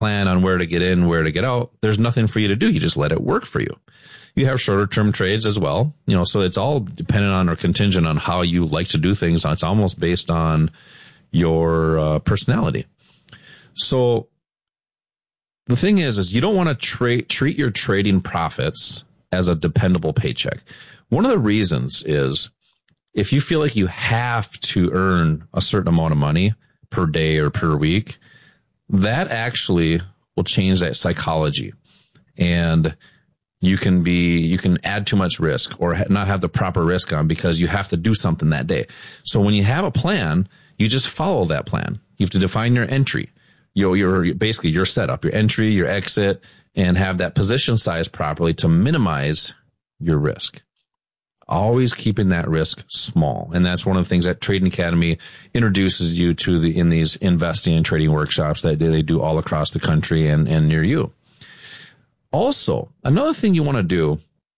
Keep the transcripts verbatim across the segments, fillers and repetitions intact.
plan on where to get in, where to get out, there's nothing for you to do. You just let it work for you. You have shorter term trades as well, you know, so it's all dependent on or contingent on how you like to do things. It's almost based on your uh, personality. So the thing is, is you don't want to tra- treat your trading profits as a dependable paycheck. One of the reasons is if you feel like you have to earn a certain amount of money per day or per week, that actually will change that psychology. And you can be, you can add too much risk or ha- not have the proper risk on because you have to do something that day. So when you have a plan, you just follow that plan. You have to define your entry, your, your, basically your setup, your entry, your exit, and have that position size properly to minimize your risk. Always keeping that risk small. And that's one of the things that Trading Academy introduces you to the, in these investing and trading workshops that they do all across the country and, and near you. Also, another thing you want to do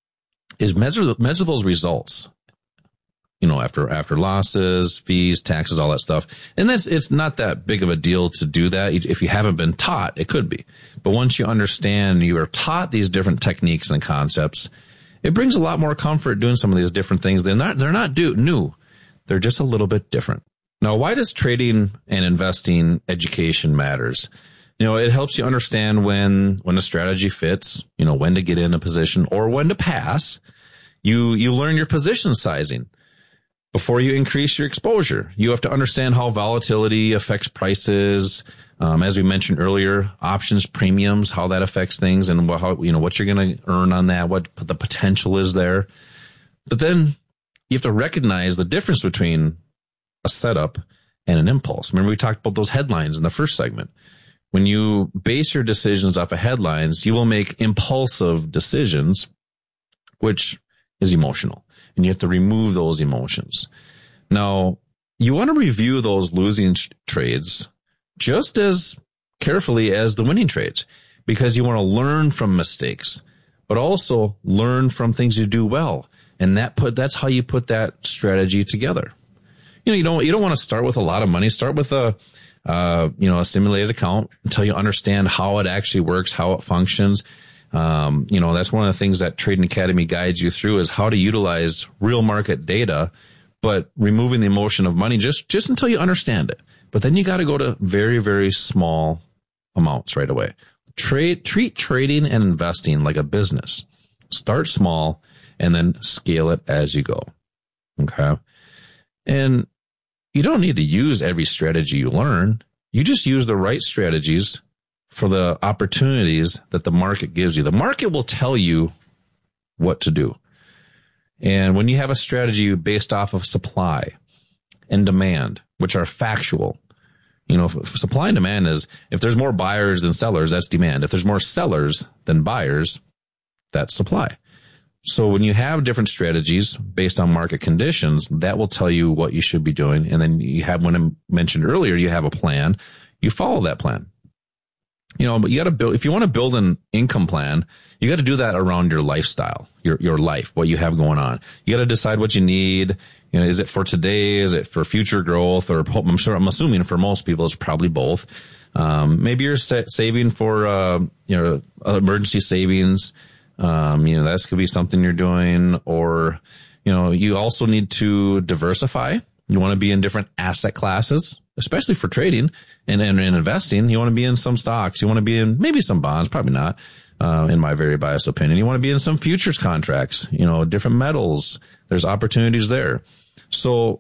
is measure measure those results. You know, after after losses, fees, taxes, all that stuff. And that's it's not that big of a deal to do that. If you haven't been taught, it could be. But once you understand, you are taught these different techniques and concepts, it brings a lot more comfort doing some of these different things. They're not they're not do, new. They're just a little bit different. Now, why does trading and investing education matters? You know, it helps you understand when, when a strategy fits, you know, when to get in a position or when to pass. You, you learn your position sizing before you increase your exposure. You have to understand how volatility affects prices. Um, as we mentioned earlier, options, premiums, how that affects things and how, you know, what you're going to earn on that, what the potential is there. But then you have to recognize the difference between a setup and an impulse. Remember, we talked about those headlines in the first segment. When you base your decisions off of headlines, you will make impulsive decisions, which is emotional, and you have to remove those emotions. Now, you want to review those losing trades just as carefully as the winning trades, because you want to learn from mistakes, but also learn from things you do well. And that put, that's how you put that strategy together. You know, you don't, you don't want to start with a lot of money. Start with a, Uh, you know, a simulated account until you understand how it actually works, how it functions. Um, you know, that's one of the things that Trading Academy guides you through is how to utilize real market data, but removing the emotion of money just, just until you understand it. But then you got to go to very, very small amounts right away. Trade, treat trading and investing like a business. Start small and then scale it as you go. Okay. And you don't need to use every strategy you learn. You just use the right strategies for the opportunities that the market gives you. The market will tell you what to do. And when you have a strategy based off of supply and demand, which are factual, you know, if supply and demand is, if there's more buyers than sellers, that's demand. If there's more sellers than buyers, that's supply. So when you have different strategies based on market conditions, that will tell you what you should be doing. And then you have, when I mentioned earlier, you have a plan, you follow that plan. You know, but you got to build, if you want to build an income plan, you got to do that around your lifestyle, your, your life, what you have going on. You got to decide what you need. You know, is it for today? Is it for future growth? Or I'm sure, I'm assuming for most people, it's probably both. Um, maybe you're saving for, uh, you know, emergency savings. Um, you know, that could be something you're doing, or, you know, you also need to diversify. You want to be in different asset classes, especially for trading and, and, and investing. You want to be in some stocks. You want to be in maybe some bonds, probably not, uh, in my very biased opinion. You want to be in some futures contracts, you know, different metals. There's opportunities there. So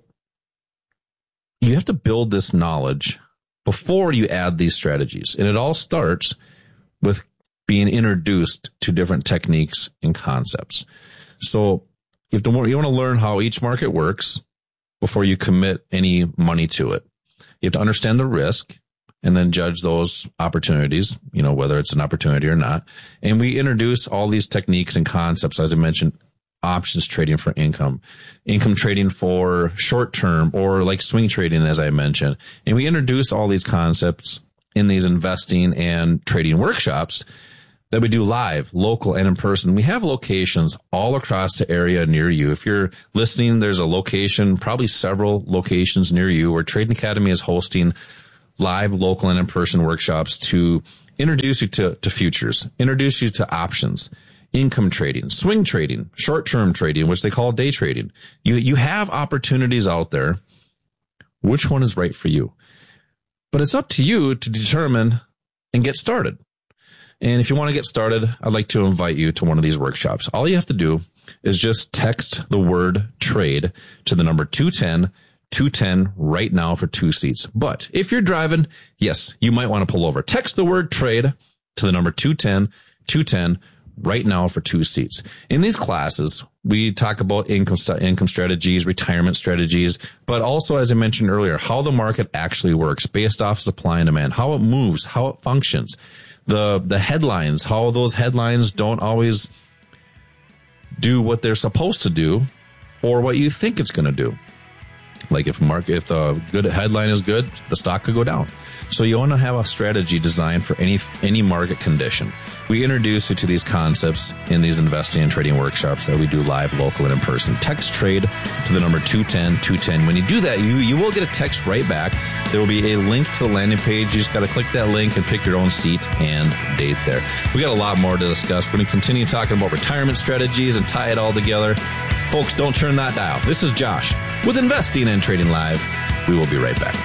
you have to build this knowledge before you add these strategies. And it all starts with being introduced to different techniques and concepts. So you have to, you want to learn how each market works before you commit any money to it. You have to understand the risk and then judge those opportunities, you know, whether it's an opportunity or not. And we introduce all these techniques and concepts, as I mentioned, options trading for income, income trading for short term, or like swing trading, as I mentioned. And we introduce all these concepts in these investing and trading workshops that we do live, local, and in person. We have locations all across the area near you. If you're listening, there's a location, probably several locations near you, where Trading Academy is hosting live, local, and in-person workshops to introduce you to, to futures, introduce you to options, income trading, swing trading, short-term trading, which they call day trading. You, you have opportunities out there. Which one is right for you? But it's up to you to determine and get started. And if you want to get started, I'd like to invite you to one of these workshops. All you have to do is just text the word trade to the number two ten, two ten right now for two seats. But if you're driving, yes, you might want to pull over. Text the word trade to the number two ten, two ten right now for two seats. In these classes, we talk about income income strategies, retirement strategies, but also, as I mentioned earlier, how the market actually works based off supply and demand, how it moves, how it functions, the the headlines, how those headlines don't always do what they're supposed to do or what you think it's going to do. Like if market, if the good headline is good, the stock could go down. So you want to have a strategy designed for any any market condition. We introduce you to these concepts in these investing and trading workshops that we do live, local, and in person. Text trade to the number two ten, two ten. When you do that, you, you will get a text right back. There will be a link to the landing page. You just got to click that link and pick your own seat and date there. We got a lot more to discuss. We're going to continue talking about retirement strategies and tie it all together. Folks, don't turn that dial. This is Josh with Investing and Trading Live. We will be right back.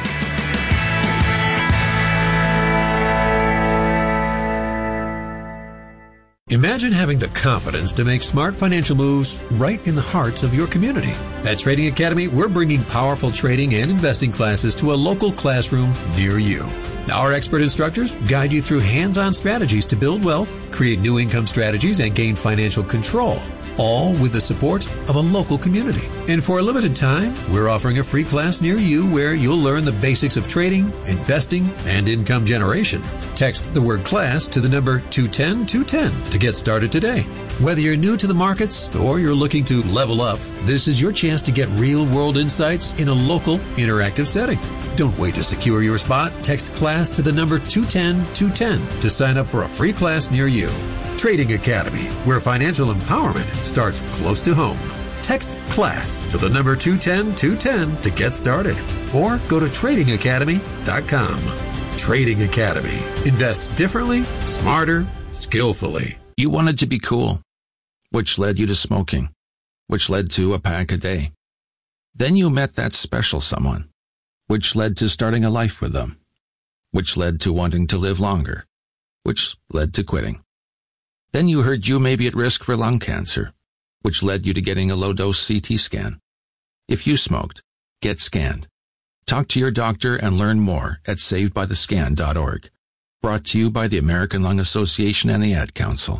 Imagine having the confidence to make smart financial moves right in the heart of your community. At Trading Academy, we're bringing powerful trading and investing classes to a local classroom near you. Our expert instructors guide you through hands-on strategies to build wealth, create new income strategies, and gain financial control, all with the support of a local community. And for a limited time, we're offering a free class near you where you'll learn the basics of trading, investing, and income generation. Text the word class to the number two ten, two ten to get started today. Whether you're new to the markets or you're looking to level up, this is your chance to get real-world insights in a local, interactive setting. Don't wait to secure your spot. Text class to the number two ten, two ten to sign up for a free class near you. Trading Academy, where financial empowerment starts close to home. Text class to the number two ten, two ten to get started. Or go to trading academy dot com. Trading Academy. Invest differently, smarter, skillfully. You wanted to be cool, which led you to smoking, which led to a pack a day. Then you met that special someone, which led to starting a life with them, which led to wanting to live longer, which led to quitting. Then you heard you may be at risk for lung cancer, which led you to getting a low-dose C T scan. If you smoked, get scanned. Talk to your doctor and learn more at saved by the scan dot org. Brought to you by the American Lung Association and the Ad Council.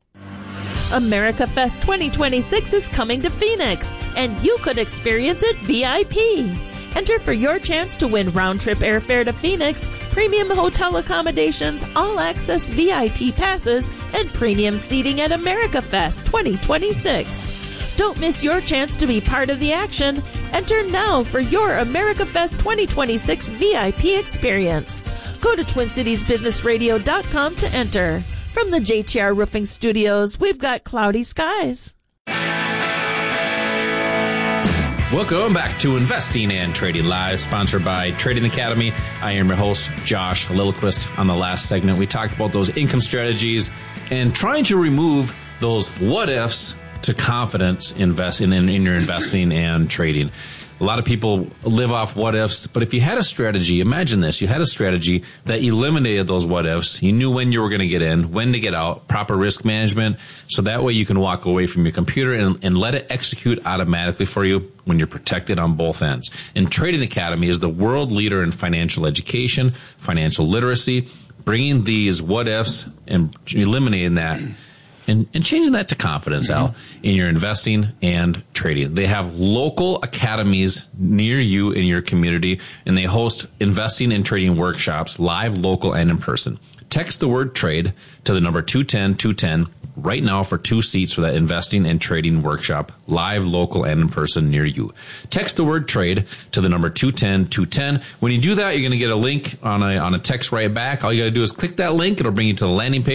America Fest twenty twenty-six is coming to Phoenix, and you could experience it V I P. Enter for your chance to win round-trip airfare to Phoenix, premium hotel accommodations, all-access V I P passes, and premium seating at America Fest twenty twenty-six. Don't miss your chance to be part of the action. Enter now for your America Fest twenty twenty-six V I P experience. Go to twin cities business radio dot com to enter. From the J T R Roofing Studios, we've got cloudy skies. Welcome back to Investing and Trading Live, sponsored by Trading Academy. I am your host, Josh Lillquist. On the last segment, we talked about those income strategies and trying to remove those what-ifs to confidence invest in, in, in your investing and trading. A lot of people live off what-ifs, but if you had a strategy, imagine this, you had a strategy that eliminated those what-ifs. You knew when you were going to get in, when to get out, proper risk management, so that way you can walk away from your computer and, and let it execute automatically for you when you're protected on both ends. And Trading Academy is the world leader in financial education, financial literacy, bringing these what-ifs and eliminating that. And, and changing that to confidence, Al, in your investing and trading. They have local academies near you in your community, and they host investing and trading workshops, live, local, and in person. Text the word trade to the number two ten, two ten right now for two seats for that investing and trading workshop, live, local, and in person near you. Text the word trade to the number two ten, two ten. When you do that, you're going to get a link on a, on a text right back. All you got to do is click that link. It'll bring you to the landing page.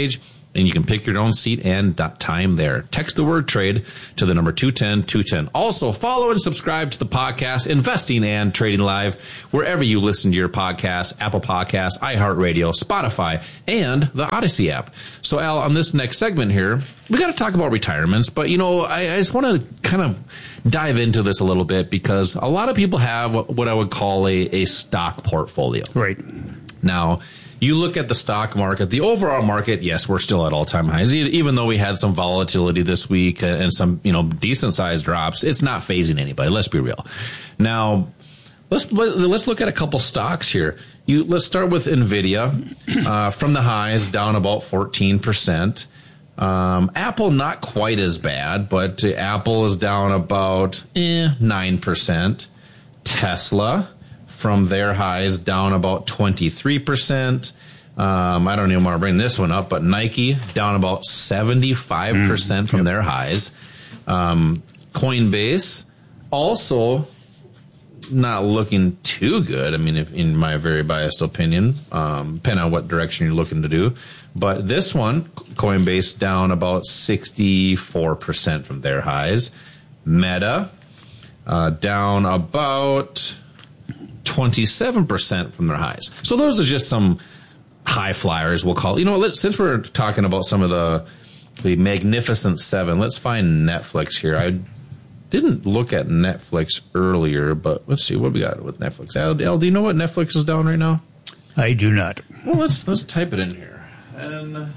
And you can pick your own seat and time there. Text the word trade to the number two one zero two one zero. Also, follow and subscribe to the podcast, Investing and Trading Live, wherever you listen to your podcasts, Apple Podcasts, iHeartRadio, Spotify, and the Odyssey app. So, Al, on this next segment here, we got to talk about retirements. But, you know, I, I just want to kind of dive into this a little bit because a lot of people have what I would call a, a stock portfolio. Right. Now, you look at the stock market, the overall market, yes, we're still at all-time highs. Even though we had some volatility this week and some, you know, decent-sized drops, it's not phasing anybody. Let's be real. Now, let's let's look at a couple stocks here. You let's start with NVIDIA. Uh, from the highs, down about fourteen percent. Um, Apple, not quite as bad, but Apple is down about eh, nine percent. Tesla, from their highs, down about twenty-three percent. Um, I don't even want to bring this one up, but Nike down about seventy-five percent mm, from yep. their highs. Um, Coinbase also not looking too good. I mean, if, in my very biased opinion, um, depending on what direction you're looking to do. But this one, Coinbase, down about sixty-four percent from their highs. Meta, uh, down about twenty-seven percent from their highs. So those are just some high flyers, we'll call it. You know, let's, since we're talking about some of the the Magnificent Seven, let's find Netflix here. I didn't look at Netflix earlier, but let's see what we got with Netflix. Al, Al, do you know what Netflix is down right now? I do not. Well, let's let's type it in here. And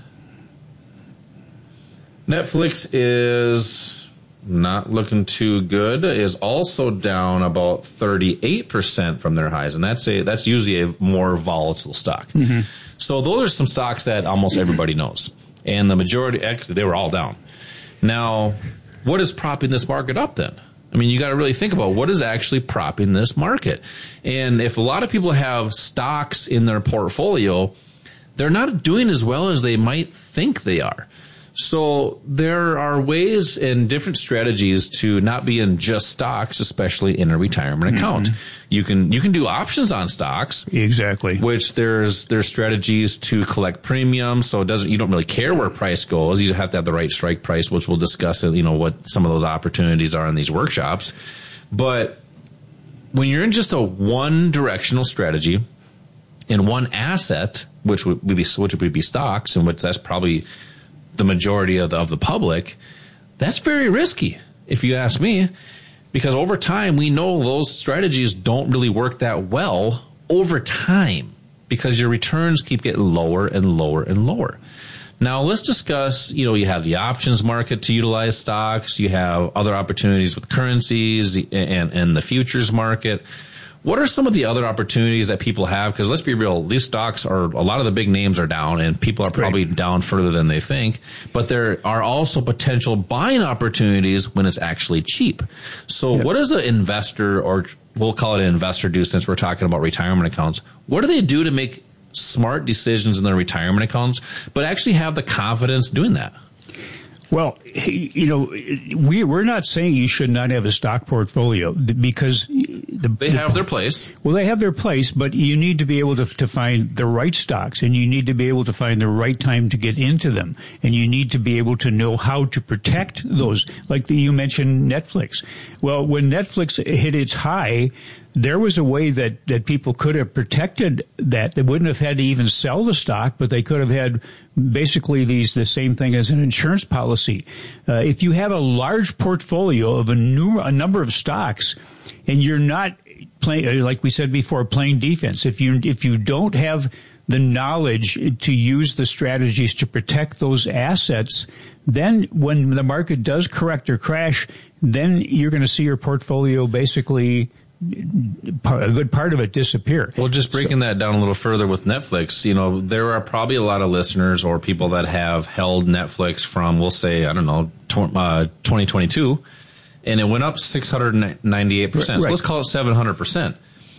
Netflix is not looking too good. Is also down about thirty-eight percent from their highs, and that's a that's usually a more volatile stock. Mm-hmm. So those are some stocks that almost everybody knows, and the majority, actually, they were all down. Now, what is propping this market up then? I mean, you got to really think about what is actually propping this market. And if a lot of people have stocks in their portfolio, they're not doing as well as they might think they are. So there are ways and different strategies to not be in just stocks, especially in a retirement account. Mm-hmm. You can you can do options on stocks. Exactly. Which there's there's strategies to collect premium, so it doesn't you don't really care where price goes. You just have to have the right strike price, which we'll discuss, you know, what some of those opportunities are in these workshops. But when you're in just a one directional strategy in one asset, which would be which would be stocks, and which that's probably the majority of the, of the public, that's very risky, if you ask me, because over time we know those strategies don't really work that well over time because your returns keep getting lower and lower and lower. Now let's discuss, you know, you have the options market to utilize stocks, you have other opportunities with currencies and, and the futures market. What are some of the other opportunities that people have? Because let's be real, these stocks are, a lot of the big names are down and people are probably right. down further than they think. But there are also potential buying opportunities when it's actually cheap. So yep. what does an investor, or we'll call it an investor, do since we're talking about retirement accounts? What do they do to make smart decisions in their retirement accounts, but actually have the confidence doing that? Well, you know, we, we're not saying you should not have a stock portfolio because the, they have the, their place. Well, they have their place, but you need to be able to, to find the right stocks, and you need to be able to find the right time to get into them, and you need to be able to know how to protect those. Like the, you mentioned Netflix. Well, when Netflix hit its high, there was a way that, that people could have protected that. They wouldn't have had to even sell the stock, but they could have had basically these the same thing as an insurance policy. Uh, if you have a large portfolio of a, new, a number of stocks, and you're not playing, like we said before, playing defense, if you if you don't have the knowledge to use the strategies to protect those assets, then when the market does correct or crash, then you're going to see your portfolio basically, a good part of it, disappear. Well, just breaking so, that down a little further with Netflix, you know, there are probably a lot of listeners or people that have held Netflix from, we'll say, I don't know, uh, twenty twenty-two, and it went up six hundred ninety-eight percent. Right. So let's call it seven hundred percent.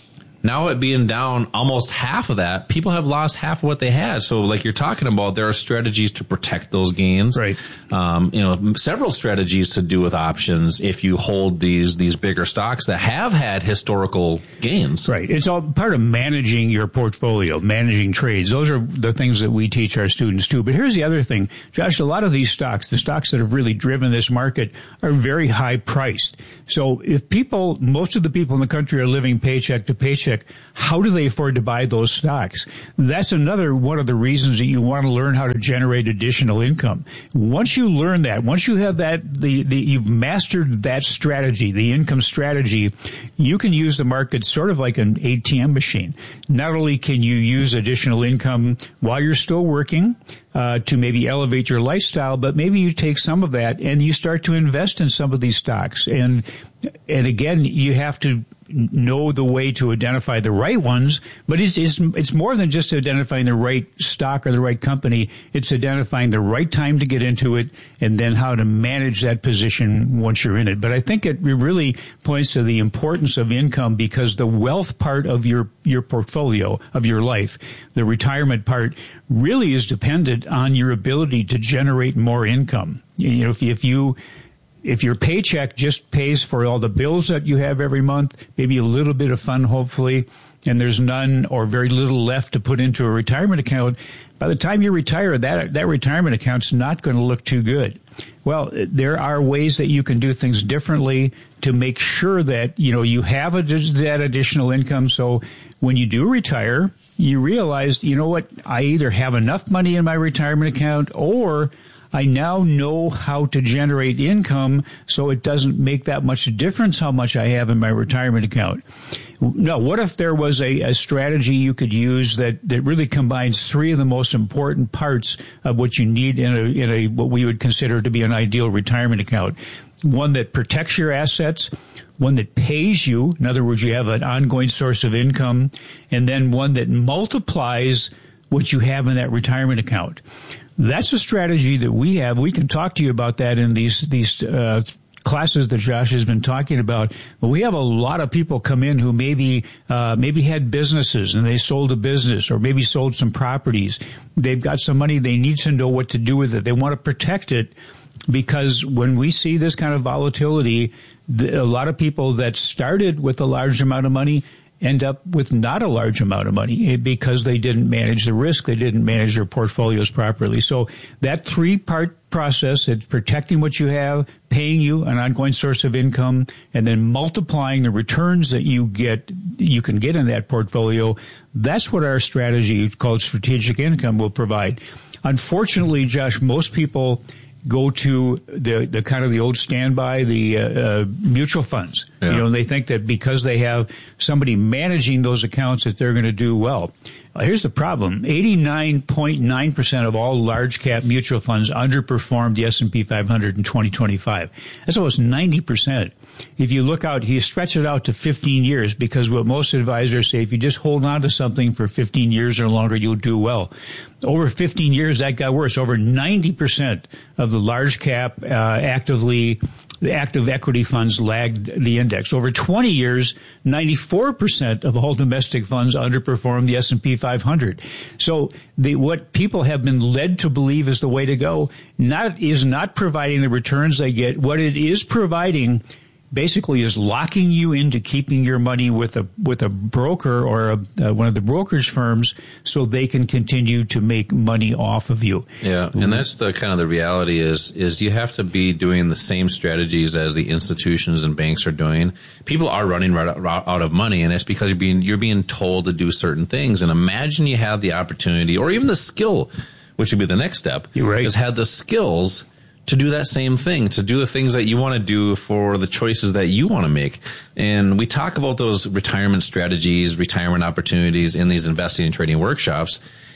Now it being down almost half of that, people have lost half of what they had. So like you're talking about, there are strategies to protect those gains. Right. Um, you know, several strategies to do with options if you hold these these bigger stocks that have had historical gains. Right. It's all part of managing your portfolio, managing trades. Those are the things that we teach our students too. But here's the other thing, Josh, a lot of these stocks, the stocks that have really driven this market, are very high priced. So if people, most of the people in the country are living paycheck to paycheck, how do they afford to buy those stocks? That's another one of the reasons that you want to learn how to generate additional income. Once you learn that, once you have that, the, the you've mastered that strategy, the income strategy, you can use the market sort of like an A T M machine. Not only can you use additional income while you're still working, Uh, to maybe elevate your lifestyle, but maybe you take some of that and you start to invest in some of these stocks. And, and again, you have to know the way to identify the right ones, but it's, it's, it's more than just identifying the right stock or the right company. It's identifying the right time to get into it and then how to manage that position once you're in it. But I think it really points to the importance of income, because the wealth part of your, your portfolio, of your life, the retirement part, really is dependent on your ability to generate more income. You know, if, if you, if your paycheck just pays for all the bills that you have every month, maybe a little bit of fun, hopefully, and there's none or very little left to put into a retirement account, by the time you retire, that, that retirement account's not going to look too good. Well, there are ways that you can do things differently to make sure that, you know, you have a, that additional income. So when you do retire, you realize, you know what, I either have enough money in my retirement account, or I now know how to generate income so it doesn't make that much difference how much I have in my retirement account. Now, what if there was a, a strategy you could use that, that really combines three of the most important parts of what you need in a, in a, what we would consider to be an ideal retirement account? One that protects your assets, one that pays you, in other words, you have an ongoing source of income, and then one that multiplies what you have in that retirement account. That's a strategy that we have. We can talk to you about that in these these uh, classes that Josh has been talking about. But we have a lot of people come in who maybe uh, maybe had businesses and they sold a business, or maybe sold some properties. They've got some money. They need to know what to do with it. They want to protect it, because when we see this kind of volatility, the, a lot of people that started with a large amount of money end up with not a large amount of money because they didn't manage the risk. They didn't manage their portfolios properly. So that three-part process, it's protecting what you have, paying you an ongoing source of income, and then multiplying the returns that you get, you can get in that portfolio. That's what our strategy called strategic income will provide. Unfortunately, Josh, most people go to the, the kind of the old standby, the uh, uh, mutual funds. Yeah. You know, and they think that because they have somebody managing those accounts that they're going to do well. Uh, here's the problem. eighty-nine point nine percent of all large cap mutual funds underperformed the S and P five hundred in twenty twenty-five. That's almost ninety percent. If you look out, you stretch it out to fifteen years, because what most advisors say, if you just hold on to something for fifteen years or longer, you'll do well. Over fifteen years, that got worse. Over ninety percent of the large cap, uh, actively, the active equity funds lagged the index. Over twenty years, ninety-four percent of all domestic funds underperformed the S and P five hundred. So the, what people have been led to believe is the way to go, not, is not providing the returns they get. What it is providing basically is locking you into keeping your money with a with a broker or a, uh, one of the brokerage firms, so they can continue to make money off of you. Yeah, and that's the kind of the reality is is you have to be doing the same strategies as the institutions and banks are doing. People are running right out of money, and it's because you're being you're being told to do certain things. And imagine you have the opportunity, or even the skill, which would be the next step, You're right. is have the skills to do that same thing, to do the things that you want to do for the choices that you want to make. And we talk about those retirement strategies, retirement opportunities in these investing and trading workshops.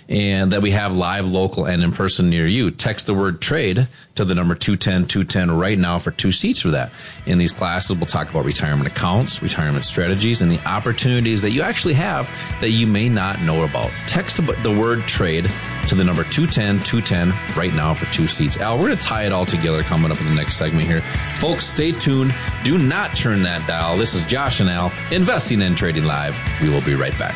and that we have live, local, and in person near you. Text the word trade to the number two ten two ten right now for two seats for that. In these classes, we'll talk about retirement accounts, retirement strategies, and the opportunities that you actually have that you may not know about. Text the word trade to the number two ten two ten right now for two seats. Al, we're going to tie it all together coming up in the next segment here. Folks, stay tuned. Do not turn that dial. This is Josh and Al, Investing and Trading Live. We will be right back.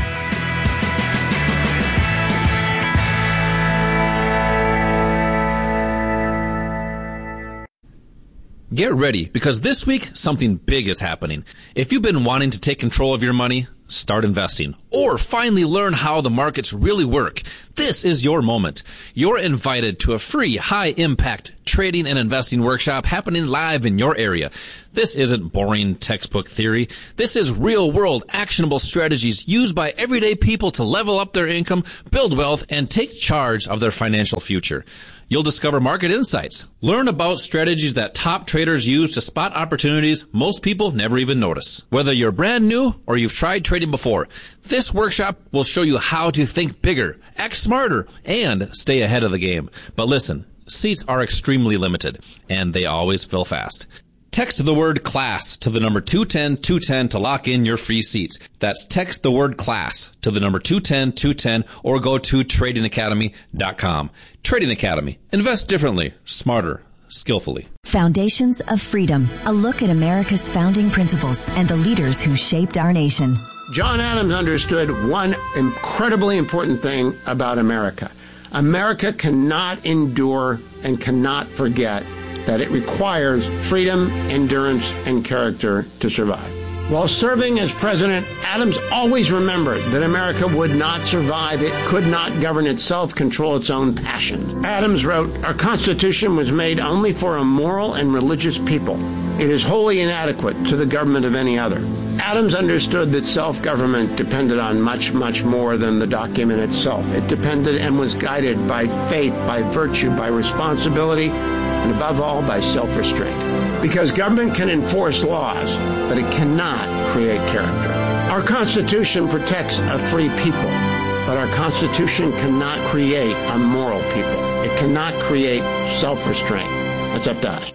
Get ready, because this week, something big is happening. If you've been wanting to take control of your money, start investing, or finally learn how the markets really work, this is your moment. You're invited to a free, high-impact trading and investing workshop happening live in your area. This isn't boring textbook theory. This is real-world, actionable strategies used by everyday people to level up their income, build wealth, and take charge of their financial future. You'll discover market insights, learn about strategies that top traders use to spot opportunities most people never even notice. Whether you're brand new or you've tried trading before, this workshop will show you how to think bigger, act smarter, and stay ahead of the game. But listen, seats are extremely limited, and they always fill fast. Text the word class to the number two ten two ten to lock in your free seats. That's text the word class to the number two ten two ten or go to trading academy dot com. Trading Academy. Invest differently, smarter, skillfully. Foundations of Freedom. A look at America's founding principles and the leaders who shaped our nation. John Adams understood one incredibly important thing about America. America cannot endure and cannot forget that it requires freedom, endurance, and character to survive. While serving as president, Adams always remembered that America would not survive. It could not govern itself, control its own passions. Adams wrote, "Our Constitution was made only for a moral and religious people. It is wholly inadequate to the government of any other." Adams understood that self-government depended on much, much more than the document itself. It depended and was guided by faith, by virtue, by responsibility, and above all, by self-restraint. Because government can enforce laws, but it cannot create character. Our Constitution protects a free people, but our Constitution cannot create a moral people. It cannot create self-restraint. That's up to us.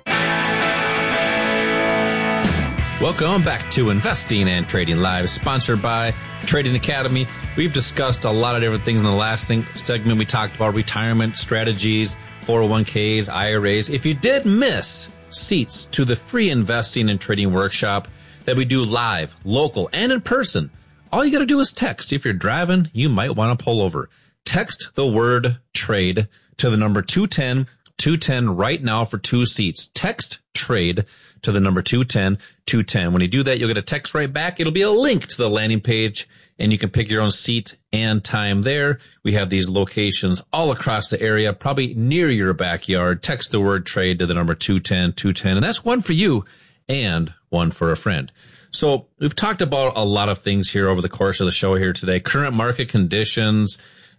Welcome back to Investing and Trading Live, sponsored by Trading Academy. We've discussed a lot of different things in the last thing, segment. We talked about retirement strategies, four oh one k's, I R As. If you did miss seats to the free investing and trading workshop that we do live, local, and in person, all you got to do is text. If you're driving, you might want to pull over. Text the word trade to the number two ten two ten right now for two seats. Text trade to the number two ten two ten. When you do that, you'll get a text right back. It'll be a link to the landing page, and you can pick your own seat and time there. We have these locations all across the area, probably near your backyard. Text the word trade to the number two ten two ten, and that's one for you and one for a friend. So we've talked about a lot of things here over the course of the show here today. Current market conditions,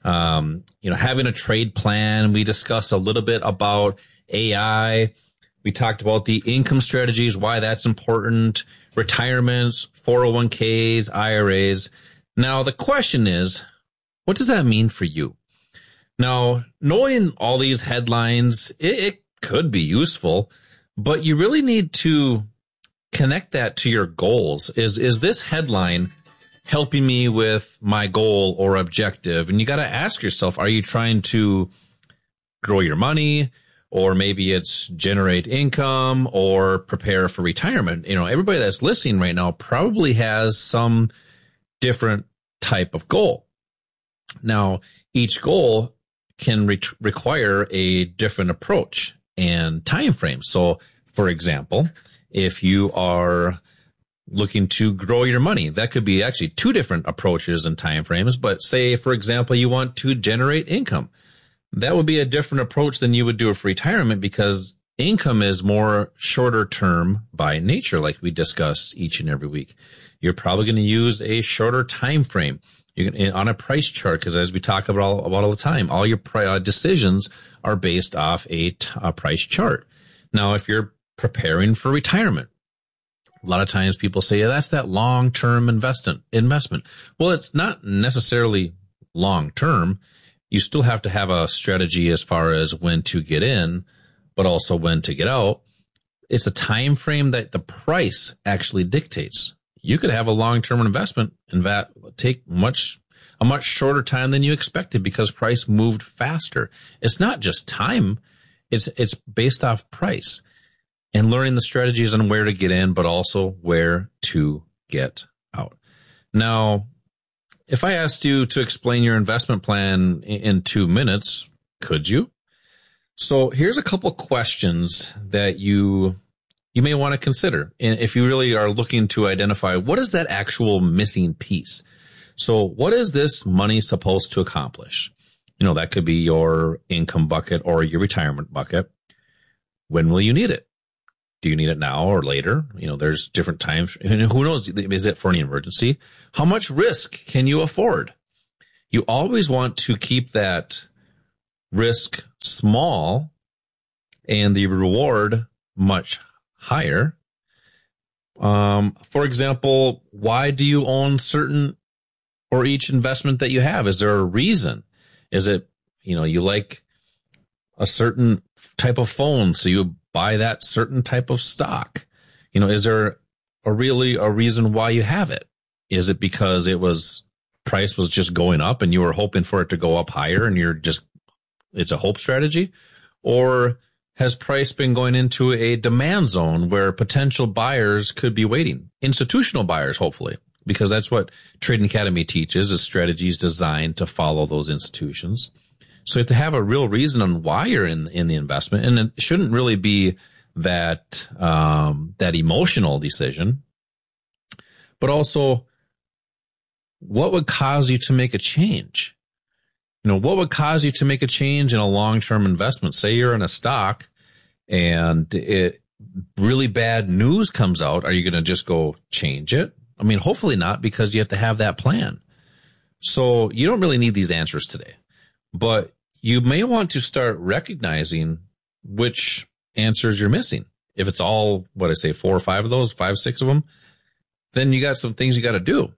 um, you know, having a trade plan. We discussed a little bit about A I. We talked about the income strategies, why that's important, retirements, four oh one k's, I R As. Now, the question is, what does that mean for you? Now, knowing all these headlines, it, it could be useful, but you really need to connect that to your goals. Is, is this headline helping me with my goal or objective? And you got to ask yourself, are you trying to grow your money? Or maybe it's generate income or prepare for retirement. You know, everybody that's listening right now probably has some different type of goal. Now, each goal can re- require a different approach and time frame. So, for example, if you are looking to grow your money, that could be actually two different approaches and time frames. But say, for example, you want to generate income. That would be a different approach than you would do for retirement, because income is more shorter term by nature, like we discuss each and every week. You're probably going to use a shorter time frame. You're going to, on a price chart, because as we talk about all, about all the time, all your uh, decisions are based off a, t- a price chart. Now, if you're preparing for retirement, a lot of times people say, yeah, that's that long-term investment. Investment. Well, it's not necessarily long-term. you still have to have a strategy as far as when to get in, but also when to get out. It's a time frame that the price actually dictates. You could have a long-term investment and that take much a much shorter time than you expected because price moved faster. It's not just time. It's it's based off price and learning the strategies on where to get in, but also where to get out. Now, if I asked you to explain your investment plan in two minutes, could you? So here's a couple questions that you you may want to consider if you really are looking to identify what is that actual missing piece. So what is this money supposed to accomplish? You know, that could be your income bucket or your retirement bucket. When will you need it? Do you need it now or later? You know, there's different times. And who knows? Is it for any emergency? How much risk can you afford? You always want to keep that risk small and the reward much higher. Um, for example, why do you own certain or each investment that you have? Is there a reason? Is it, you know, you like a certain type of phone, so you buy that certain type of stock? You know, is there a really a reason why you have it? Is it because it was price was just going up and you were hoping for it to go up higher and you're just, it's a hope strategy? Or has price been going into a demand zone where potential buyers could be waiting? Institutional buyers, hopefully, because that's what Trading Academy teaches, is strategies designed to follow those institutions. So you have to have a real reason on why you're in in the investment, and it shouldn't really be that um, that emotional decision, but also what would cause you to make a change. You know, what would cause you to make a change in a long-term investment? Say you're in a stock and it really bad news comes out. Are you going to just go change it? I mean, hopefully not, because you have to have that plan. So you don't really need these answers today, but you may want to start recognizing which answers you're missing. If it's all, what I say, four or five of those, five, six of them, then you got some things you got to do.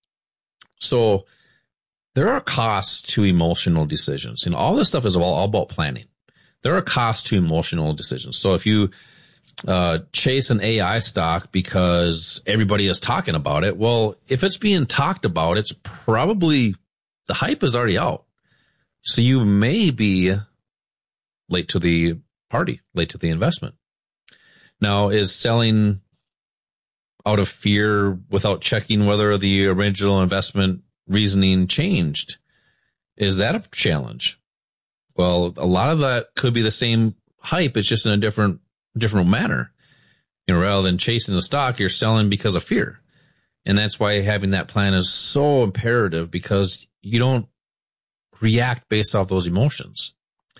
So there are costs to emotional decisions. You know, all this stuff is all, all about planning. There are costs to emotional decisions. So if you uh, chase an A I stock because everybody is talking about it, well, if it's being talked about, it's probably, the hype is already out. So you may be late to the party, late to the investment. Now, is selling out of fear without checking whether the original investment reasoning changed, is that a challenge? Well, a lot of that could be the same hype. It's just in a different, different manner. You know, rather than chasing the stock, you're selling because of fear. And that's why having that plan is so imperative, because you don't react based off those emotions.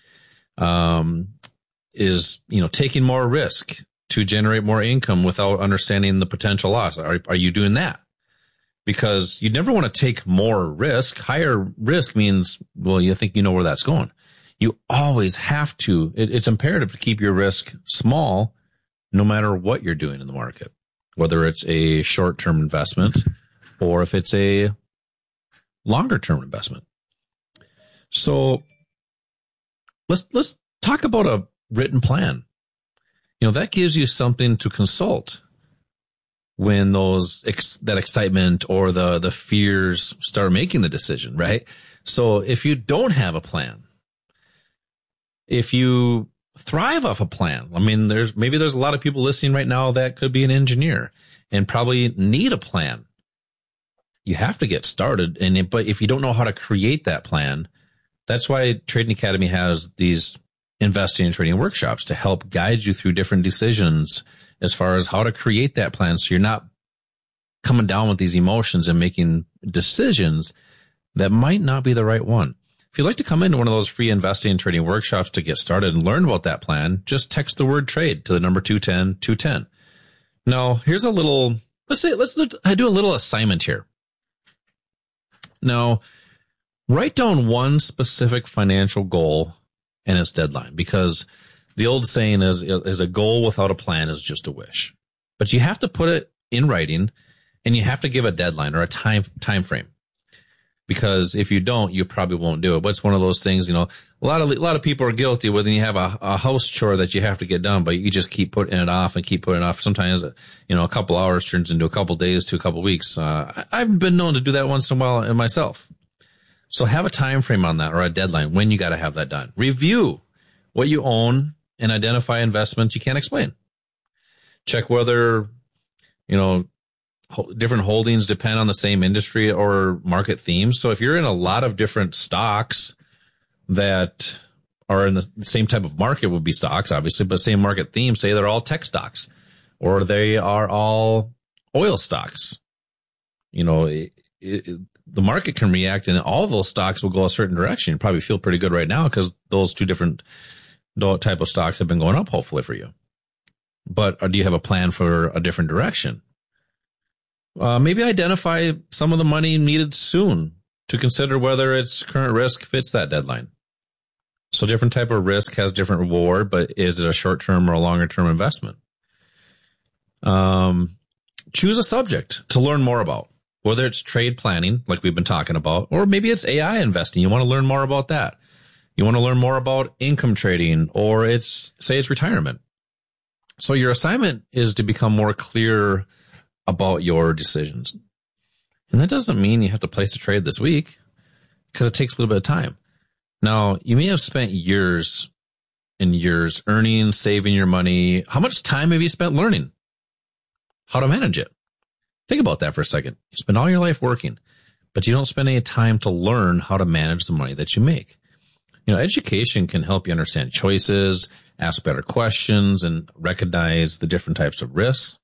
Um, is, you know, taking more risk to generate more income without understanding the potential loss. Are, are you doing that? Because you never want to take more risk. Higher risk means, well, you think you know where that's going. You always have to, it, it's imperative to keep your risk small no matter what you're doing in the market, whether it's a short-term investment or if it's a longer-term investment. So let's, let's talk about a written plan. You know, that gives you something to consult when those ex- that excitement or the the fears start making the decision, right? So if you don't have a plan, if you thrive off a plan, I mean, there's maybe there's a lot of people listening right now that could be an engineer and probably need a plan. You have to get started, and it, but if you don't know how to create that plan, that's why Trading Academy has these investing and trading workshops to help guide you through different decisions as far as how to create that plan, so you're not coming down with these emotions and making decisions that might not be the right one. If you'd like to come into one of those free investing and trading workshops to get started and learn about that plan, just text the word trade to the number two ten two ten. Now, here's a little, let's say, let's do a little assignment here. Now, write down one specific financial goal and its deadline, because the old saying is, is a goal without a plan is just a wish. But you have to put it in writing, and you have to give a deadline or a time time frame. Because if you don't, you probably won't do it. But it's one of those things, you know, a lot of, a lot of people are guilty when you have a, a house chore that you have to get done, but you just keep putting it off and keep putting it off. Sometimes, you know, a couple hours turns into a couple days to a couple weeks. Uh, I've been known to do that once in a while in myself. So have a time frame on that or a deadline when you got to have that done. Review what you own and identify investments you can't explain. Check whether, you know, different holdings depend on the same industry or market themes. So if you're in a lot of different stocks that are in the same type of market, would be stocks, obviously, but same market theme, say they're all tech stocks or they are all oil stocks. You know, it, it, the market can react and all of those stocks will go a certain direction. You probably feel pretty good right now because those two different type of stocks have been going up, hopefully, for you. But or do you have a plan for a different direction? Uh, maybe identify some of the money needed soon to consider whether its current risk fits that deadline. So different type of risk has different reward, but is it a short-term or a longer-term investment? Um, choose a subject to learn more about, whether it's trade planning, like we've been talking about, or maybe it's A I investing. You want to learn more about that. You want to learn more about income trading, or it's, say it's retirement. So your assignment is to become more clear about your decisions. And that doesn't mean you have to place a trade this week, because it takes a little bit of time. Now, you may have spent years and years earning, saving your money. How much time have you spent learning how to manage it? Think about that for a second. You spend all your life working, but you don't spend any time to learn how to manage the money that you make. You know, education can help you understand choices, ask better questions, and recognize the different types of risks.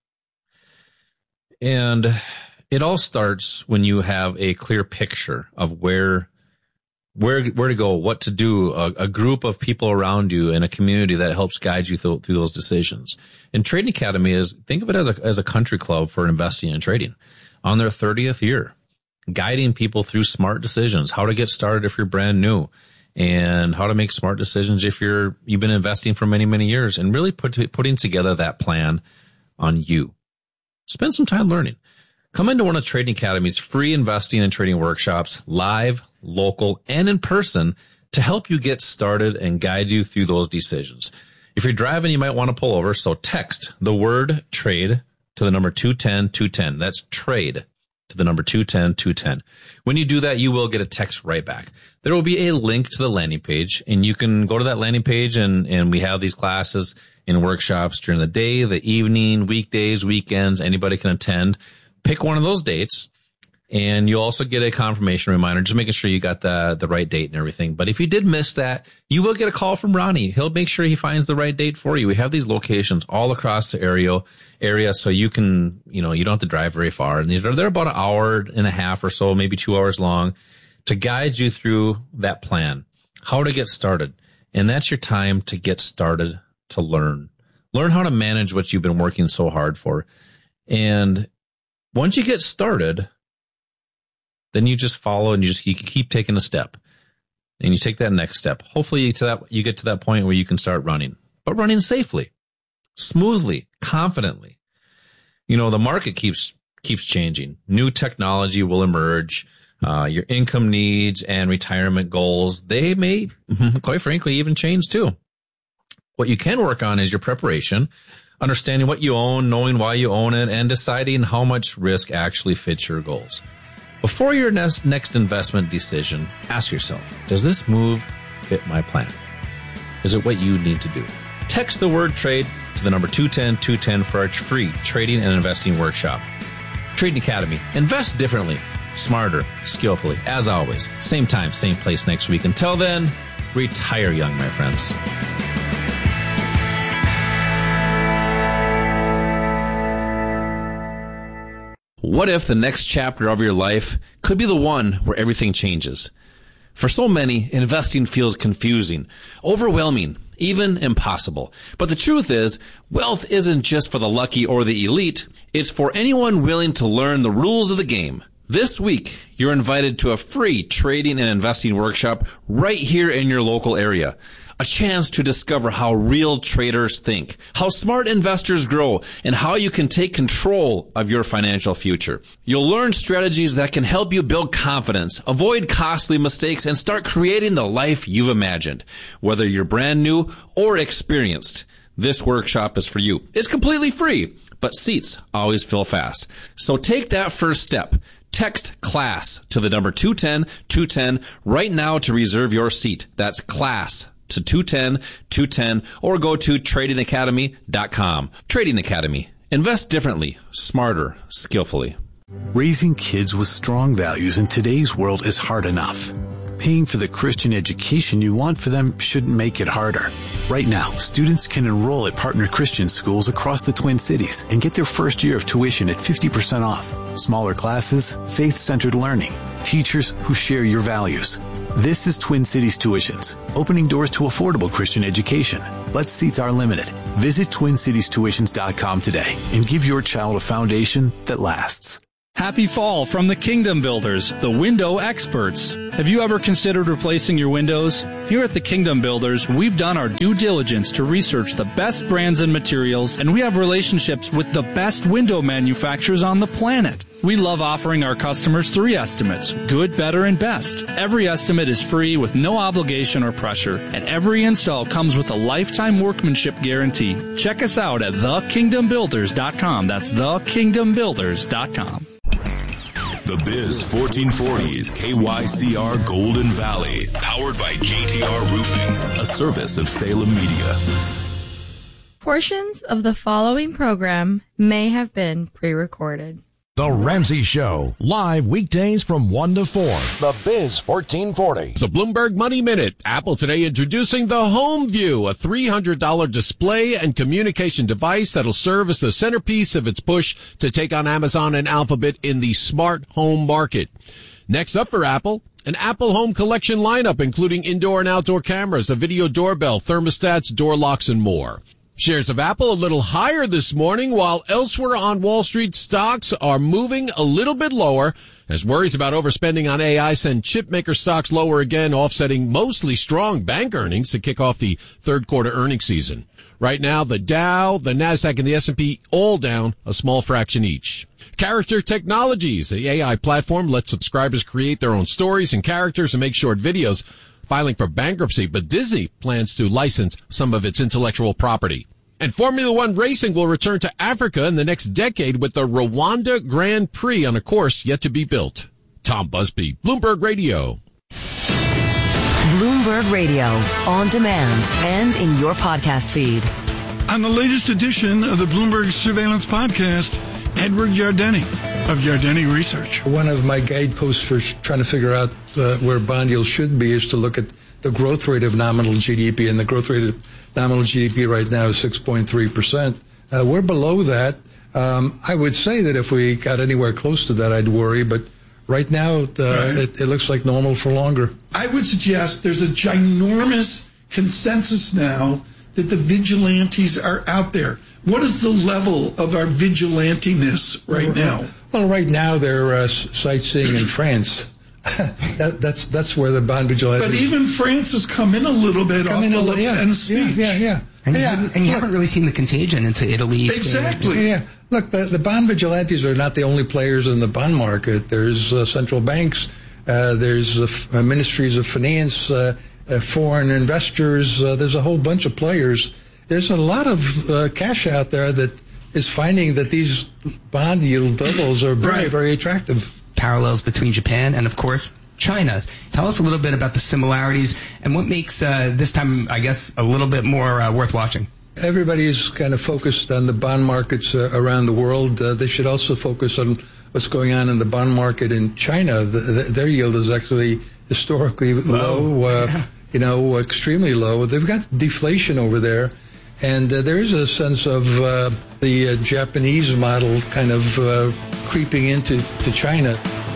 And it all starts when you have a clear picture of where, where, where to go, what to do, a, a group of people around you and a community that helps guide you through, through those decisions. And Trading Academy is, think of it as a, as a country club for investing and trading on their thirtieth year, guiding people through smart decisions, how to get started if you're brand new, and how to make smart decisions if you're, you've been investing for many, many years, and really put, putting together that plan on you. Spend some time learning. Come into one of Trading Academy's free investing and trading workshops, live, local, and in person, to help you get started and guide you through those decisions. If you're driving, you might want to pull over, so text the word trade to the number two one zero two one zero. That's trade to the number two one zero two one zero. When you do that, you will get a text right back. There will be a link to the landing page, and you can go to that landing page, and, and we have these classes and workshops during the day, the evening, weekdays, weekends. Anybody can attend. Pick one of those dates, and you'll also get a confirmation reminder, just making sure you got the, the right date and everything. But if you did miss that, you will get a call from Ronnie. He'll make sure he finds the right date for you. We have these locations all across the area, area, so you can, you know, you don't have to drive very far. And they're, they're about an hour and a half or so, maybe two hours long, to guide you through that plan, how to get started. And that's your time to get started, to learn. Learn how to manage what you've been working so hard for. And once you get started, then you just follow and you just you keep taking a step, and you take that next step. Hopefully to that you get to that point where you can start running, but running safely, smoothly, confidently. You know, the market keeps keeps changing. New technology will emerge. Uh, your income needs and retirement goals, they may, quite frankly, even change too. What you can work on is your preparation, understanding what you own, knowing why you own it, and deciding how much risk actually fits your goals. Before your next, next investment decision, ask yourself, does this move fit my plan? Is it what you need to do? Text the word trade to the number two one zero two one zero for our free trading and investing workshop. Trading Academy. Invest differently, smarter, skillfully. As always, same time, same place next week. Until then, retire young, my friends. What if the next chapter of your life could be the one where everything changes? For so many, investing feels confusing, overwhelming, even impossible. But the truth is, wealth isn't just for the lucky or the elite. It's for anyone willing to learn the rules of the game. This week, you're invited to a free trading and investing workshop right here in your local area. a chance to discover how real traders think, how smart investors grow, and how you can take control of your financial future. You'll learn strategies that can help you build confidence, avoid costly mistakes, and start creating the life you've imagined. Whether you're brand new or experienced, this workshop is for you. It's completely free, but seats always fill fast. So take that first step. Text CLASS to the number two ten two ten right now to reserve your seat. That's CLASS to two ten two ten, or go to trading academy dot com. Trading Academy. Invest differently, smarter, skillfully. Raising kids with strong values in today's world is hard enough. Paying for the Christian education you want for them shouldn't make it harder. Right now, students can enroll at partner Christian schools across the Twin Cities and get their first year of tuition at fifty percent off. Smaller classes, faith-centered learning, teachers who share your values. This is Twin Cities Tuitions, opening doors to affordable Christian education. But seats are limited. Visit twin cities tuitions dot com today and give your child a foundation that lasts. Happy fall from the Kingdom Builders, the window experts. Have you ever considered replacing your windows? Here at the Kingdom Builders, we've done our due diligence to research the best brands and materials, and we have relationships with the best window manufacturers on the planet. We love offering our customers three estimates, good, better, and best. Every estimate is free with no obligation or pressure, and every install comes with a lifetime workmanship guarantee. Check us out at the kingdom builders dot com. That's the kingdom builders dot com. The Biz fourteen forty is K Y C R Golden Valley, powered by J T R Roofing, a service of Salem Media. Portions of the following program may have been pre-recorded. The Ramsey Show, live weekdays from one to four. The Biz fourteen forty. The Bloomberg Money Minute. Apple today introducing the Home View, a three hundred dollars display and communication device that'll serve as the centerpiece of its push to take on Amazon and Alphabet in the smart home market. Next up for Apple, an Apple Home Collection lineup including indoor and outdoor cameras, a video doorbell, thermostats, door locks, and more. Shares of Apple a little higher this morning, while elsewhere on Wall Street, stocks are moving a little bit lower as worries about overspending on A I send chipmaker stocks lower again, offsetting mostly strong bank earnings to kick off the third quarter earnings season. Right now, the Dow, the Nasdaq, and the S and P all down a small fraction each. Character Technologies, the A I platform, lets subscribers create their own stories and characters and make short videos, filing for bankruptcy, but Disney plans to license some of its intellectual property. And Formula One racing will return to Africa in the next decade with the Rwanda Grand Prix on a course yet to be built. Tom Busby, Bloomberg Radio. Bloomberg Radio, on demand and in your podcast feed. On the latest edition of the Bloomberg Surveillance Podcast, Edward Yardeni of Yardeni Research. One of my guideposts for trying to figure out uh, where bond yields should be is to look at the growth rate of nominal G D P, and the growth rate of nominal G D P right now is six point three percent. Uh, we're below that. Um, I would say that if we got anywhere close to that, I'd worry, but right now uh, right. It, it looks like normal for longer. I would suggest there's a ginormous consensus now that the vigilantes are out there. What is the level of our vigilantiness right now? Well, right now they're uh, sightseeing in France. that, that's that's where the bond vigilantes. But even France has come in a little bit come off in the Le yeah, Pen speech. Yeah, yeah, yeah. And, yeah, you, and you haven't really seen the contagion into Italy. Exactly. Yeah. Look, the, the bond vigilantes are not the only players in the bond market. There's uh, central banks. Uh, there's uh, f- uh, ministries of finance, uh, uh, foreign investors. Uh, there's a whole bunch of players. There's a lot of uh, cash out there that is finding that these bond yield levels are very, right. very attractive. Parallels between Japan and, of course, China. Tell us a little bit about the similarities and what makes uh, this time, I guess, a little bit more uh, worth watching. Everybody's kind of focused on the bond markets uh, around the world. Uh, they should also focus on what's going on in the bond market in China. The, the, their yield is actually historically low, low uh, yeah. you know, extremely low. They've got deflation over there. And uh, there is a sense of uh, the uh, Japanese model kind of uh, creeping into to China.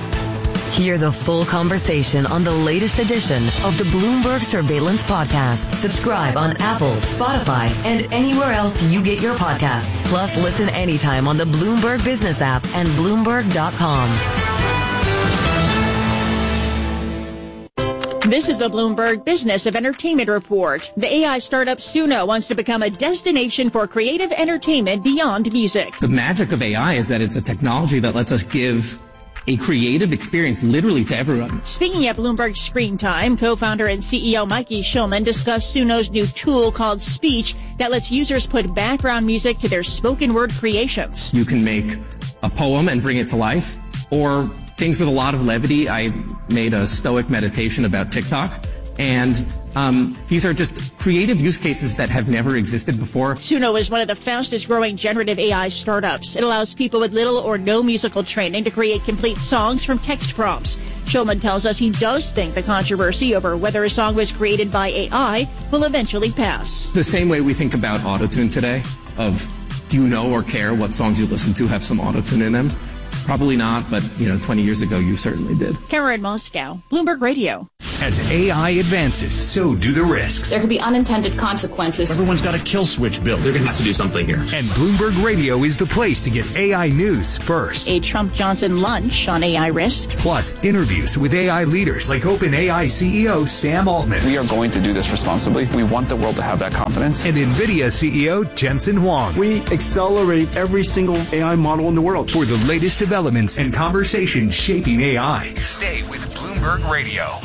Hear the full conversation on the latest edition of the Bloomberg Surveillance Podcast. Subscribe on Apple, Spotify, and anywhere else you get your podcasts. Plus, listen anytime on the Bloomberg Business app and Bloomberg dot com. This is the Bloomberg Business of Entertainment Report. The A I startup Suno wants to become a destination for creative entertainment beyond music. The magic of A I is that it's a technology that lets us give a creative experience literally to everyone. Speaking at Bloomberg Screen Time, co-founder and C E O Mikey Schulman discussed Suno's new tool called Speech that lets users put background music to their spoken word creations. You can make a poem and bring it to life, or things with a lot of levity. I made a stoic meditation about TikTok, and um, these are just creative use cases that have never existed before. Suno is one of the fastest growing generative A I startups. It allows people with little or no musical training to create complete songs from text prompts. Schulman tells us he does think the controversy over whether a song was created by A I will eventually pass. The same way we think about autotune today, of do you know or care what songs you listen to have some autotune in them? Probably not, but, you know, twenty years ago, you certainly did. Kara in Moscow, Bloomberg Radio. As A I advances, so do the risks. There could be unintended consequences. Everyone's got a kill switch built. They're going to have to do something here. And Bloomberg Radio is the place to get A I news first. A Trump-Johnson lunch on A I risk. Plus, interviews with A I leaders like OpenAI C E O Sam Altman. We are going to do this responsibly. We want the world to have that confidence. And NVIDIA C E O Jensen Huang. We accelerate every single A I model in the world. For the latest developments and conversations shaping A I. Stay with Bloomberg Radio.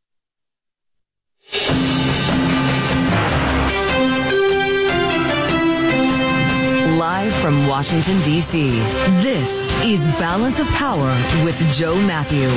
Live from Washington, D C, this is Balance of Power with Joe Matthew.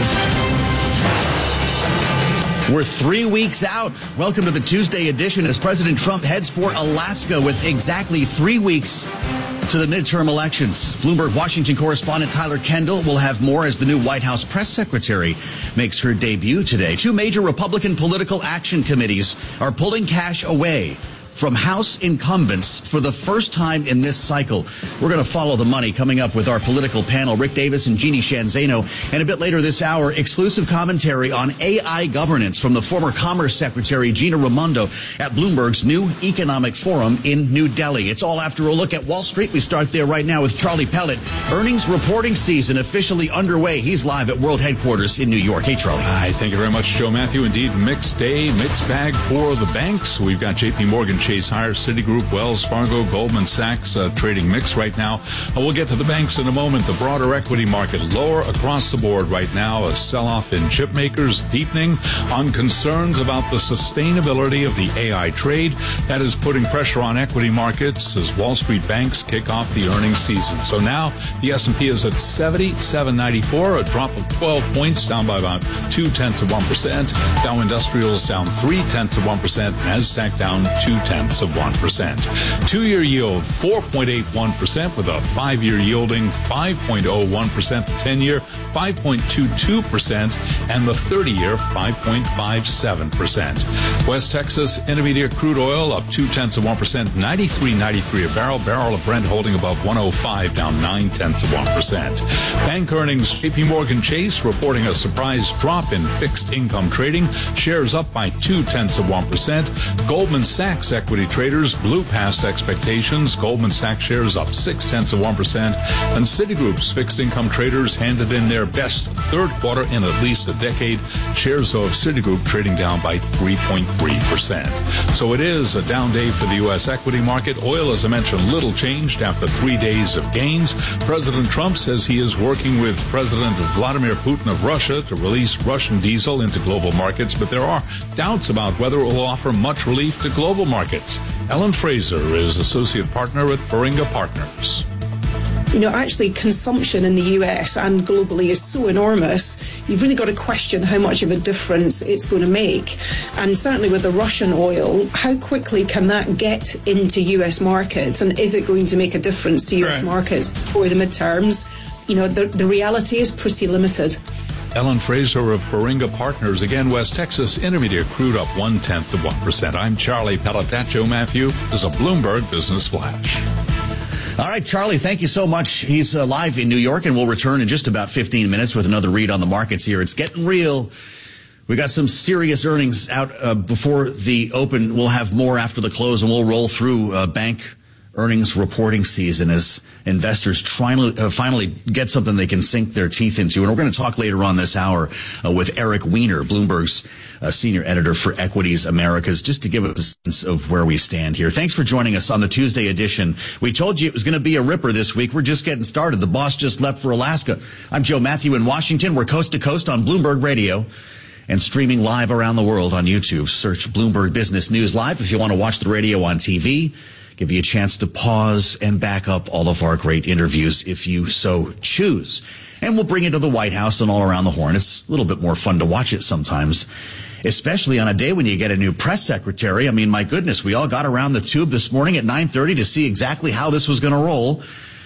We're three weeks out. Welcome to the Tuesday edition as President Trump heads for Alaska with exactly three weeks to the midterm elections. Bloomberg Washington correspondent Tyler Kendall will have more as the new White House press secretary makes her debut today. Two major Republican political action committees are pulling cash away from House incumbents for the first time in this cycle. We're going to follow the money coming up with our political panel, Rick Davis and Jeannie Shanzano. And a bit later this hour, exclusive commentary on A I governance from the former Commerce Secretary Gina Raimondo at Bloomberg's new Economic Forum in New Delhi. It's all after a look at Wall Street. We start there right now with Charlie Pellet. Earnings reporting season officially underway. He's live at World Headquarters in New York. Hey, Charlie. Hi, thank you very much, Joe Matthew. Indeed, mixed day, mixed bag for the banks. We've got J P Morgan Chase higher, Citigroup, Wells Fargo, Goldman Sachs uh, trading mix right now. Uh, we'll get to the banks in a moment. The broader equity market lower across the board right now. A sell-off in chip makers deepening on concerns about the sustainability of the A I trade. That is putting pressure on equity markets as Wall Street banks kick off the earnings season. So now the S and P is at seventy-seven ninety-four, a drop of twelve points, down by about two tenths of one percent. Dow Industrials down three tenths of one percent. Nasdaq down two tenths of one percent. Two-year yield four point eight one percent with a five-year yielding five point oh one percent. The ten-year five point two two percent and the thirty-year five point five seven percent. West Texas Intermediate crude oil up two tenths of one percent, ninety-three ninety-three a barrel. Barrel of Brent holding above one oh five, down nine tenths of one percent. Bank earnings, J P Morgan Chase reporting a surprise drop in fixed income trading. Shares up by two tenths of one percent. Goldman Sachs equity traders blew past expectations. Goldman Sachs shares up six tenths of one percent. And Citigroup's fixed income traders handed in their best third quarter in at least a decade. Shares of Citigroup trading down by three point three percent. So it is a down day for the U S equity market. Oil, as I mentioned, little changed after three days of gains. President Trump says he is working with President Vladimir Putin of Russia to release Russian diesel into global markets, but there are doubts about whether it will offer much relief to global markets. Ellen Fraser is associate partner at Baringa Partners. You know, actually, consumption in the U S and globally is so enormous, you've really got to question how much of a difference it's going to make. And certainly with the Russian oil, how quickly can that get into U S markets? And is it going to make a difference to U S right. markets before the midterms? You know, the, the reality is pretty limited. Ellen Fraser of Baringa Partners. Again, West Texas Intermediate crude up one-tenth of one percent. I'm Charlie Pellet. That's Joe Matthew. This is a Bloomberg Business Flash. All right, Charlie, thank you so much. He's uh, live in New York, and we'll return in just about fifteen minutes with another read on the markets here. It's getting real. We got some serious earnings out uh, before the open. We'll have more after the close, and we'll roll through uh, bank earnings reporting season as investors try to uh, finally get something they can sink their teeth into. And we're going to talk later on this hour uh, with Eric Weiner, Bloomberg's uh, senior editor for Equities Americas, just to give us a sense of where we stand here. Thanks for joining us on the Tuesday edition. We told you it was going to be a ripper this week. We're just getting started. The boss just left for Alaska. I'm Joe Matthew in Washington. We're coast to coast on Bloomberg Radio and streaming live around the world on YouTube. Search Bloomberg Business News Live if you want to watch the radio on T V. Give you a chance to pause and back up all of our great interviews if you so choose. And we'll bring it to the White House and all around the Horn. It's a little bit more fun to watch it sometimes, especially on a day when you get a new press secretary. I mean, my goodness, we all got around the tube this morning at nine thirty to see exactly how this was going to roll.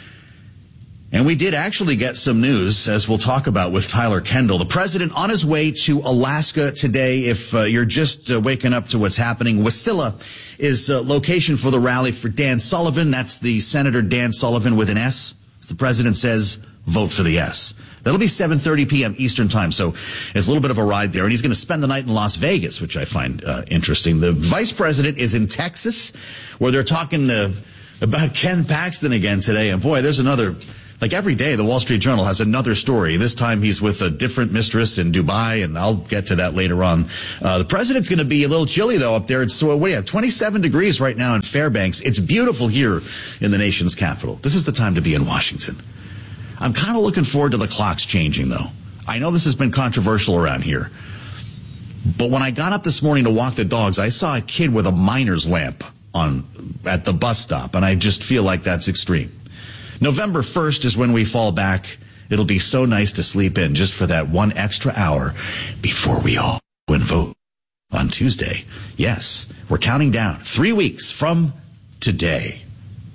And we did actually get some news, as we'll talk about with Tyler Kendall. The president on his way to Alaska today. If uh, you're just uh, waking up to what's happening, Wasilla is uh, location for the rally for Dan Sullivan. That's the Senator Dan Sullivan with an S. As the president says, vote for the S. That'll be seven thirty p.m. Eastern time, so it's a little bit of a ride there. And he's going to spend the night in Las Vegas, which I find uh, interesting. The vice president is in Texas, where they're talking uh, about Ken Paxton again today. And boy, there's another... Like every day, the Wall Street Journal has another story. This time he's with a different mistress in Dubai, and I'll get to that later on. Uh, the president's going to be a little chilly, though, up there. It's, so, what do you have, twenty-seven degrees right now in Fairbanks. It's beautiful here in the nation's capital. This is the time to be in Washington. I'm kind of looking forward to the clocks changing, though. I know this has been controversial around here. But when I got up this morning to walk the dogs, I saw a kid with a miner's lamp on at the bus stop, and I just feel like that's extreme. November first is when we fall back. It'll be so nice to sleep in just for that one extra hour before we all go and vote on Tuesday. Yes, we're counting down three weeks from today.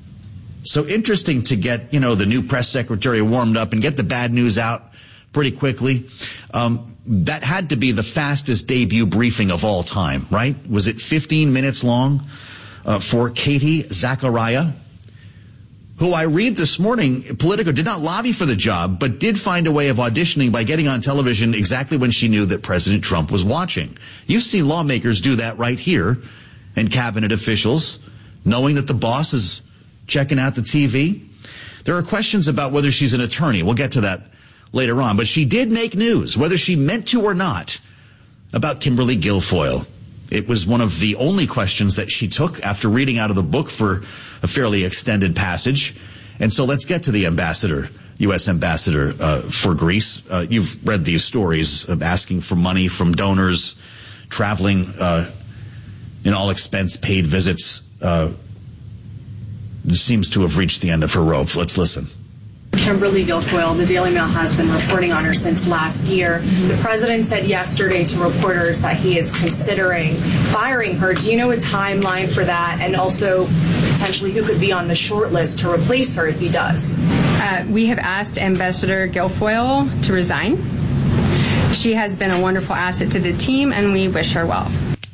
So interesting to get, you know, the new press secretary warmed up and get the bad news out pretty quickly. Um, that had to be the fastest debut briefing of all time, right? Was it fifteen minutes long uh, for Katie Zachariah, who I read this morning, Politico did not lobby for the job, but did find a way of auditioning by getting on television exactly when she knew that President Trump was watching. You've seen lawmakers do that right here, and cabinet officials, knowing that the boss is checking out the T V. There are questions about whether she's an attorney. We'll get to that later on. But she did make news, whether she meant to or not, about Kimberly Guilfoyle. It was one of the only questions that she took after reading out of the book for a fairly extended passage. And so let's get to the ambassador, U S ambassador uh, for Greece. Uh, you've read these stories of asking for money from donors, traveling uh, in all expense paid visits. Uh, seems to have reached the end of her rope. Let's listen. Kimberly Guilfoyle, the Daily Mail has been reporting on her since last year. The president said yesterday to reporters that he is considering firing her. Do you know a timeline for that? And also potentially who could be on the short list to replace her if he does? Uh, we have asked Ambassador Guilfoyle to resign. She has been a wonderful asset to the team, and we wish her well.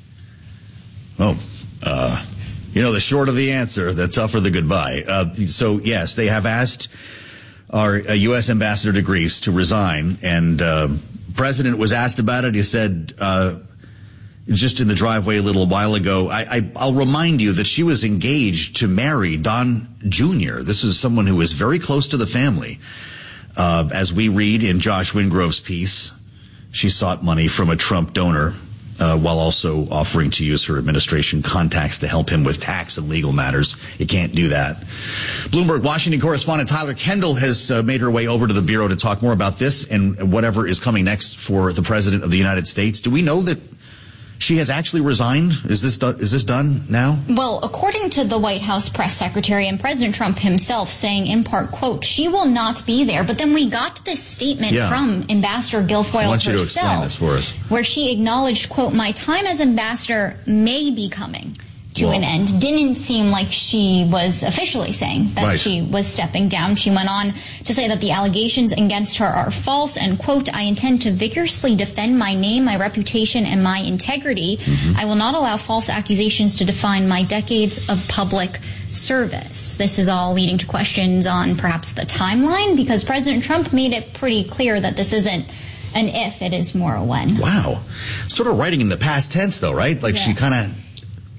Oh, uh, you know, the shorter the answer, the tougher the goodbye. Uh, so, yes, they have asked our uh, U S ambassador to Greece to resign, and uh, president was asked about it. He said uh, just in the driveway a little while ago, I, I, I'll remind you that she was engaged to marry Don Junior This is someone who is very close to the family. Uh, as we read in Josh Wingrove's piece, she sought money from a Trump donor uh, while also offering to use her administration contacts to help him with tax and legal matters. You can't do that. Bloomberg Washington correspondent Tyler Kendall has uh, made her way over to the Bureau to talk more about this and whatever is coming next for the President of the United States. Do we know that she has actually resigned? Is this do- is this done now? Well, according to the White House press secretary and President Trump himself saying in part, quote, she will not be there. But then we got this statement yeah. from Ambassador Guilfoyle I want you herself, to explain this for us. Where she acknowledged, quote, my time as ambassador may be coming to Whoa. an end. Didn't seem like she was officially saying that right. she was stepping down. She went on to say that the allegations against her are false and, quote, I intend to vigorously defend my name, my reputation, and my integrity. Mm-hmm. I will not allow false accusations to define my decades of public service. This is all leading to questions on perhaps the timeline, because President Trump made it pretty clear that this isn't an if, it is more a when. Wow. Sort of writing in the past tense, though, right? Like yeah. she kind of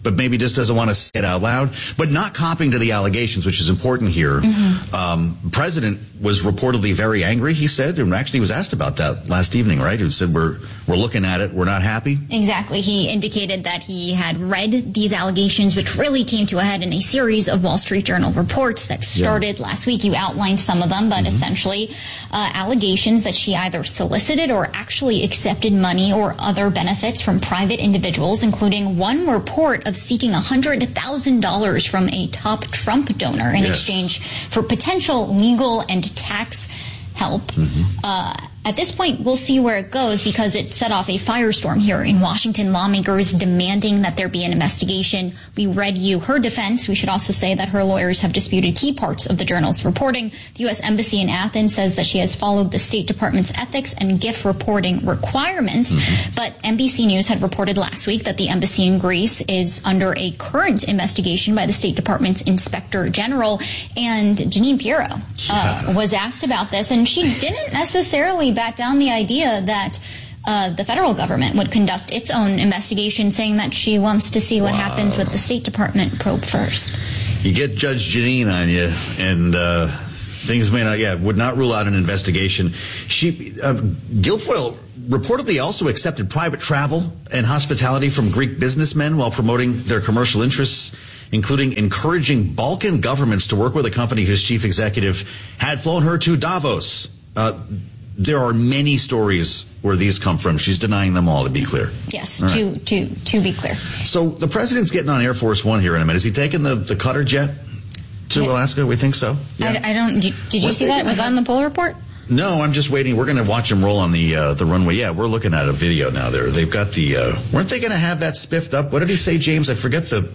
but maybe just doesn't want to say it out loud, but not copping to the allegations, which is important here. Mm-hmm. Um, President was reportedly very angry, he said, and actually was asked about that last evening, right? He said, we're, we're looking at it, we're not happy. Exactly. He indicated that he had read these allegations, which really came to a head in a series of Wall Street Journal reports that started yeah. last week. You outlined some of them, but mm-hmm. essentially uh, allegations that she either solicited or actually accepted money or other benefits from private individuals, including one report of seeking one hundred thousand dollars from a top Trump donor in yes. exchange for potential legal and tax help. Mm-hmm. Uh, at this point, we'll see where it goes because it set off a firestorm here in Washington. Lawmakers demanding that there be an investigation. We read you her defense. We should also say that her lawyers have disputed key parts of the Journal's reporting. The U S Embassy in Athens says that she has followed the State Department's ethics and gift reporting requirements. Mm-hmm. But N B C News had reported last week that the embassy in Greece is under a current investigation by the State Department's Inspector General. And Jeanine Pirro uh, yeah. was asked about this, and she didn't necessarily back down the idea that uh, the federal government would conduct its own investigation, saying that she wants to see what wow. happens with the State Department probe first. You get Judge Jeanine on you, and uh, things may not, yeah, would not rule out an investigation. She, uh, Guilfoyle reportedly also accepted private travel and hospitality from Greek businessmen while promoting their commercial interests, including encouraging Balkan governments to work with a company whose chief executive had flown her to Davos. Uh, there are many stories where these come from. She's denying them all, to be clear. Yes, all to, right. to, to be clear. So the president's getting on Air Force One here in a minute. Is he taking the, the Qatar jet to yeah. Alaska? We think so. Yeah. I, I don't. Did, did you see that? Was that on the poll report? No, I'm just waiting. We're going to watch him roll on the uh, the runway. Yeah, we're looking at a video now. There, they've got the. Uh, weren't they going to have that spiffed up? What did he say, James? I forget the.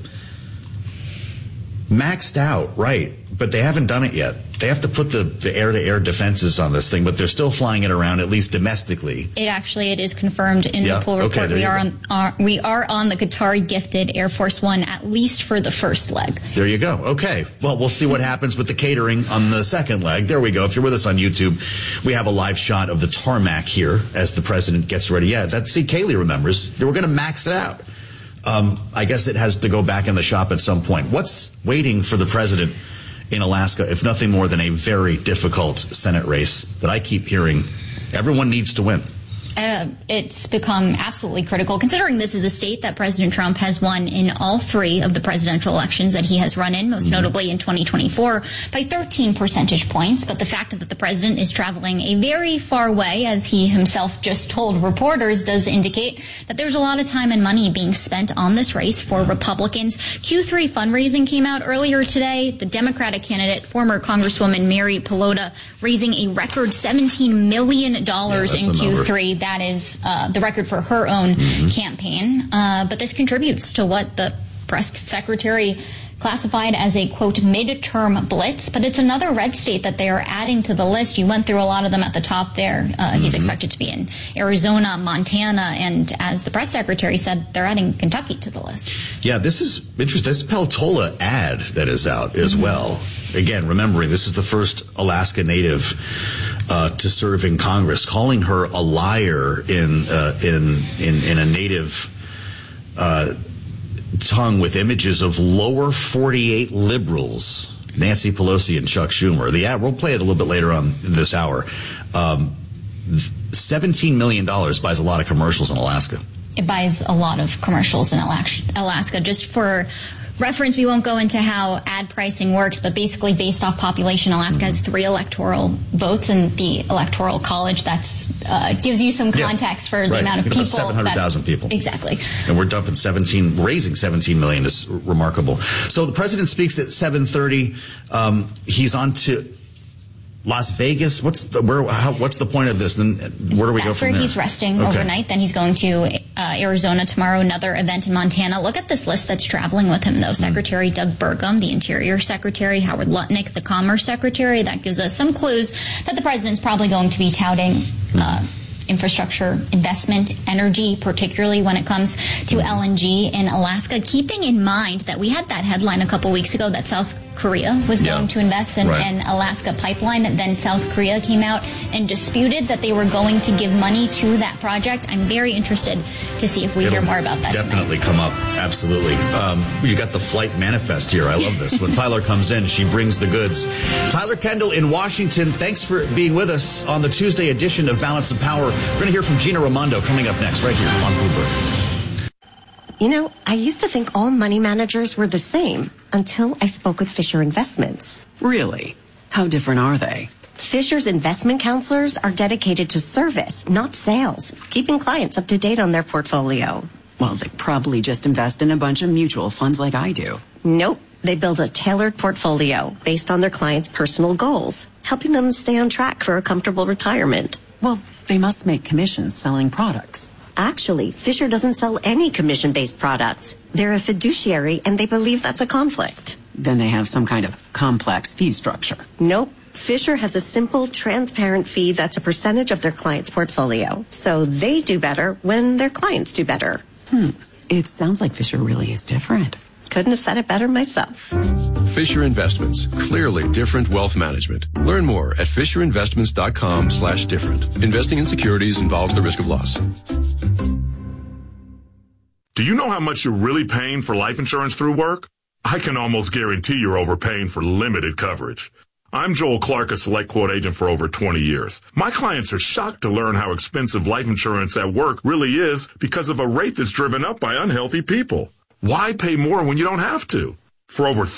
Maxed out, right? But they haven't done it yet. They have to put the, the air-to-air defenses on this thing, but they're still flying it around, at least domestically. It actually, it is confirmed in yeah? the poll report. Okay, we are go. on our, we are on the Qatari-gifted Air Force One, at least for the first leg. There you go. Okay. Well, we'll see what happens with the catering on the second leg. There we go. If you're with us on YouTube, we have a live shot of the tarmac here as the president gets ready. Yeah, that. See, Kaylee remembers. They were going to max it out. Um, I guess it has to go back in the shop at some point. What's waiting for the president in Alaska, if nothing more than a very difficult Senate race that I keep hearing everyone needs to win? Uh, it's become absolutely critical, considering this is a state that President Trump has won in all three of the presidential elections that he has run in, most mm-hmm. notably in twenty twenty-four, by thirteen percentage points. But the fact that the president is traveling a very far way, as he himself just told reporters, does indicate that there's a lot of time and money being spent on this race for Republicans. Q three fundraising came out earlier today. The Democratic candidate, former Congresswoman Mary Pelota, raising a record seventeen million dollars yeah, in Q three. That is uh, the record for her own mm-hmm. campaign. Uh, but this contributes to what the press secretary classified as a, quote, midterm blitz. But it's another red state that they are adding to the list. You went through a lot of them at the top there. Uh, mm-hmm. He's expected to be in Arizona, Montana, and as the press secretary said, they're adding Kentucky to the list. Yeah, this is interesting. This Peltola ad that is out as mm-hmm. well. Again, remembering this is the first Alaska native Uh, to serve in Congress, calling her a liar in uh, in, in in a native uh, tongue with images of lower forty-eight liberals, Nancy Pelosi and Chuck Schumer. The ad, we'll play it a little bit later on this hour. Um, seventeen million dollars buys a lot of commercials in Alaska. It buys a lot of commercials in Alaska. Just for reference, we won't go into how ad pricing works, but basically based off population, Alaska mm-hmm. has three electoral votes, and the Electoral College that's uh, gives you some context yeah, for the right. amount of people. seven hundred thousand people. Exactly. And we're dumping seventeen, raising seventeen million is remarkable. So the president speaks at seven thirty. Um, he's on to Las Vegas. What's the where? How, what's the point of this? Then where do we That's go from where there? he's resting okay. overnight. Then he's going to uh, Arizona tomorrow. Another event in Montana. Look at this list that's traveling with him, though. Secretary mm. Doug Burgum, the Interior Secretary, Howard Lutnick, the Commerce Secretary. That gives us some clues that the president's probably going to be touting uh, infrastructure investment, energy, particularly when it comes to L N G in Alaska, keeping in mind that we had that headline a couple weeks ago that South Korea was Yeah. going to invest in Right. an Alaska pipeline. Then South Korea came out and disputed that they were going to give money to that project. I'm very interested to see if we It'll hear more about that. Definitely come up. Absolutely. Um, you got the flight manifest here. I love this. When Tyler comes in, she brings the goods. Tyler Kendall in Washington, thanks for being with us on the Tuesday edition of Balance of Power. We're going to hear from Gina Raimondo coming up next, right here on Bloomberg. You know, I used to think all money managers were the same until I spoke with Fisher Investments. Really? How different are they? Fisher's investment counselors are dedicated to service, not sales, keeping clients up to date on their portfolio. Well, they probably just invest in a bunch of mutual funds like I do. Nope. They build a tailored portfolio based on their clients' personal goals, helping them stay on track for a comfortable retirement. Well, they must make commissions selling products. Actually, Fisher doesn't sell any commission-based products. They're a fiduciary, and they believe that's a conflict. Then they have some kind of complex fee structure. Nope. Fisher has a simple, transparent fee that's a percentage of their client's portfolio. So they do better when their clients do better. Hmm. It sounds like Fisher really is different. Couldn't have said it better myself. Fisher Investments. Clearly different wealth management. Learn more at fisherinvestments.com slash different. Investing in securities involves the risk of loss. Do you know how much you're really paying for life insurance through work? I can almost guarantee you're overpaying for limited coverage. I'm Joel Clark, a Select Quote agent for over twenty years. My clients are shocked to learn how expensive life insurance at work really is because of a rate that's driven up by unhealthy people. Why pay more when you don't have to? For over